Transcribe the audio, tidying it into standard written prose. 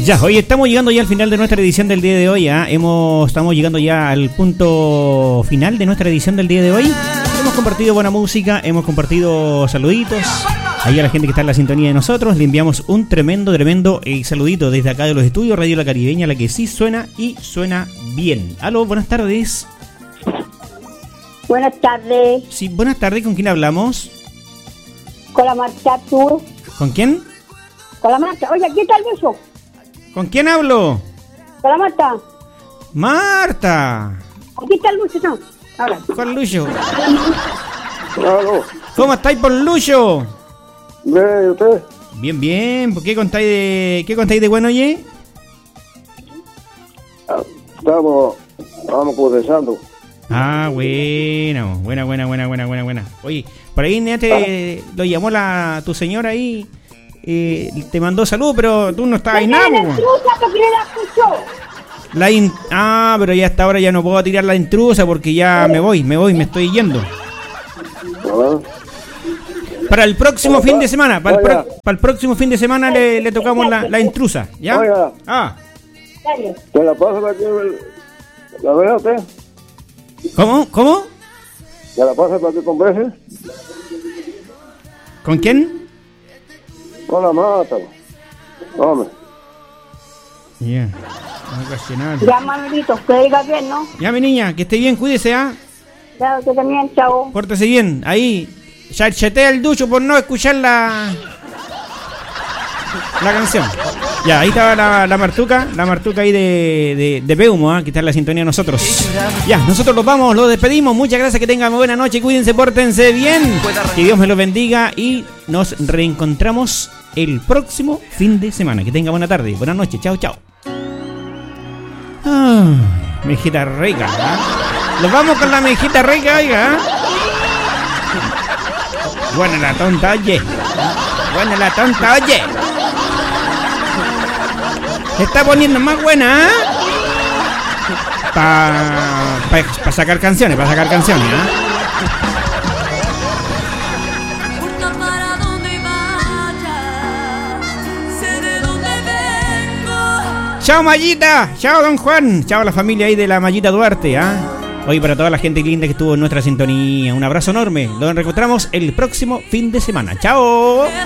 Ya, hoy estamos llegando ya al final de nuestra edición del día de hoy. Estamos llegando ya al punto final de nuestra edición del día de hoy. Hemos compartido buena música, hemos compartido saluditos. Ahí a la gente que está en la sintonía de nosotros, le enviamos un tremendo saludito desde acá de los estudios Radio La Caribeña, la que sí suena y suena bien. Aló, buenas tardes. Buenas tardes. Sí, buenas tardes, ¿con quién hablamos? Con la Marta, tú. ¿Con quién? Con la Marta. Oye, ¿qué tal eso? ¿Con quién hablo? Con la Marta. Marta. Aquí está el Lucho, ¿no? Ahora. Con Lucho. Claro. ¿Cómo estáis por Lucho? Bien, ¿y usted? Bien, bien. ¿Qué contáis de bueno, oye? Estamos procesando. Ah, bueno. Buena. Oye, por ahí ya lo llamó tu señora ahí. Te mandó salud, pero tú no estabas ahí nada. Pero ya hasta ahora ya no puedo tirar la intrusa porque ya me me estoy yendo. Para el próximo fin de semana, para el próximo fin de semana le tocamos la intrusa, ¿ya? Oiga. ¿Te la pasa para que la vea usted? ¿Cómo? ¿Te la pasa para que converse? ¿Con quién? Con la Mata. Hombre. Ya. Ocasional. Ya, Manuelito, que diga bien, ¿no? Ya, mi niña, que esté bien, cuídese, ¿ah? Ya, que también, chao. Pórtese bien, ahí. Chatea el ducho por no escuchar la canción. Ya, ahí estaba la martuca ahí de Peumo, que está en la sintonía de nosotros. Ya, nosotros los vamos, los despedimos. Muchas gracias, que tengan buena noche, cuídense, pórtense bien. Que Dios me los bendiga y nos reencontramos el próximo fin de semana. Que tengan buena tarde, buenas noches, chao. Mejita rica, Nos vamos con la mejita rica, oiga. Buena la tonta, oye. Se está poniendo más buena, para sacar canciones, Chao, Mayita, chao, don Juan, chao a la familia ahí de la Mayita Duarte, Hoy para toda la gente linda que estuvo en nuestra sintonía, un abrazo enorme. Nos reencontramos el próximo fin de semana. Chao.